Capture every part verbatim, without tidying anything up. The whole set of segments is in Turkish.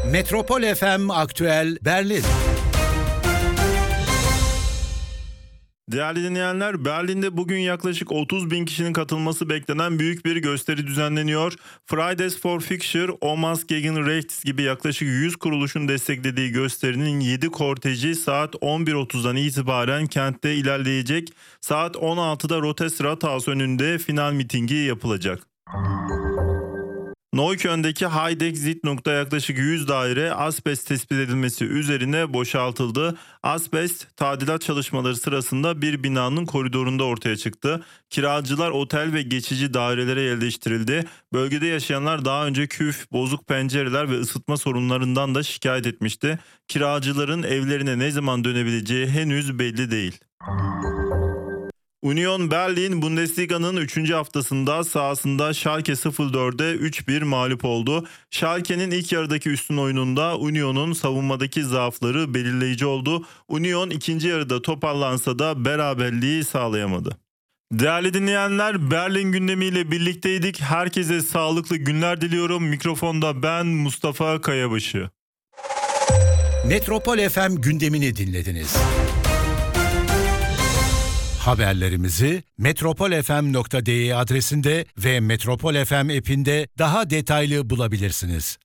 Metropol F M Aktüel Berlin. Değerli dinleyenler, Berlin'de bugün yaklaşık otuz bin kişinin katılması beklenen büyük bir gösteri düzenleniyor. Fridays for Future, Omas gegen Rechts gibi yaklaşık yüz kuruluşun desteklediği gösterinin yedi korteji saat on bir otuzdan itibaren kentte ilerleyecek. Saat on altıda Rotes Rathaus önünde final mitingi yapılacak. Neukölln'deki Heidegg-Siedlung'da yaklaşık yüz daire asbest tespit edilmesi üzerine boşaltıldı. Asbest tadilat çalışmaları sırasında bir binanın koridorunda ortaya çıktı. Kiracılar otel ve geçici dairelere yerleştirildi. Bölgede yaşayanlar daha önce küf, bozuk pencereler ve ısıtma sorunlarından da şikayet etmişti. Kiracıların evlerine ne zaman dönebileceği henüz belli değil. Union Berlin Bundesliga'nın üçüncü haftasında sahasında Schalke sıfır dörde üç bir mağlup oldu. Schalke'nin ilk yarıdaki üstün oyununda Union'un savunmadaki zaafları belirleyici oldu. Union ikinci yarıda toparlansa da beraberliği sağlayamadı. Değerli dinleyenler, Berlin gündemiyle birlikteydik. Herkese sağlıklı günler diliyorum. Mikrofonda ben Mustafa Kayabaşı. Metropol F M gündemini dinlediniz. Haberlerimizi metropol f m nokta d e adresinde ve Metropol F M app'inde daha detaylı bulabilirsiniz.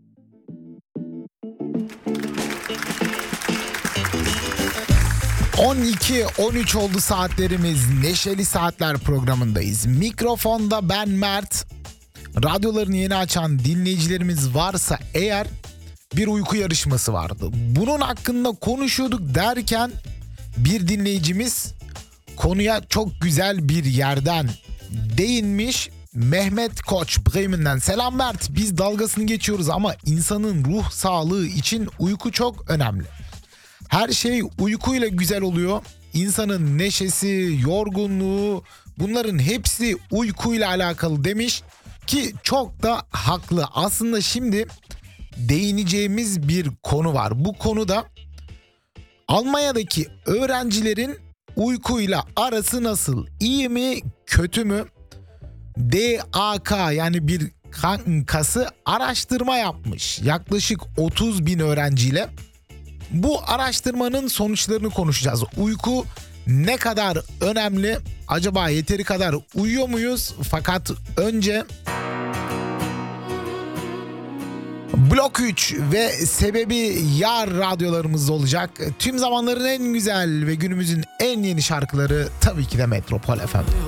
on iki on üç oldu saatlerimiz. Neşeli Saatler programındayız. Mikrofonda ben Mert. Radyolarını yeni açan dinleyicilerimiz varsa eğer, bir uyku yarışması vardı. Bunun hakkında konuşuyorduk derken bir dinleyicimiz konuya çok güzel bir yerden değinmiş. Mehmet Koç Bremen'den. Selam Mert, biz dalgasını geçiyoruz ama insanın ruh sağlığı için uyku çok önemli. Her şey uykuyla güzel oluyor. İnsanın neşesi, yorgunluğu, bunların hepsi uykuyla alakalı demiş ki çok da haklı. Aslında şimdi değineceğimiz bir konu var. Bu konuda Almanya'daki öğrencilerin uykuyla arası nasıl? İyi mi, kötü mü? D A K yani bir kankası araştırma yapmış. Yaklaşık otuz bin öğrenciyle. Bu araştırmanın sonuçlarını konuşacağız. Uyku ne kadar önemli? Acaba yeteri kadar uyuyor muyuz? Fakat önce Blok üç ve Sebebi Yar radyolarımızda olacak. Tüm zamanların en güzel ve günümüzün en yeni şarkıları tabii ki de Metropol F M.